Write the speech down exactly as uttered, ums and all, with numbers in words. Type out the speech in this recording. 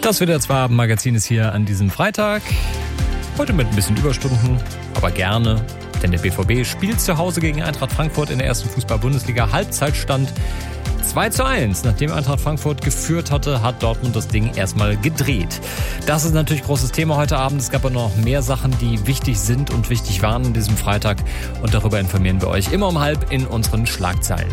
Das W D R zwei Abendmagazin ist hier an diesem Freitag. Heute mit ein bisschen Überstunden, aber gerne. Denn der B V B spielt zu Hause gegen Eintracht Frankfurt in der ersten Fußball-Bundesliga. Halbzeitstand zwei zu eins. Nachdem Eintracht Frankfurt geführt hatte, hat Dortmund das Ding erstmal gedreht. Das ist natürlich großes Thema heute Abend. Es gab aber noch mehr Sachen, die wichtig sind und wichtig waren an diesem Freitag. Und darüber informieren wir euch immer um halb in unseren Schlagzeilen.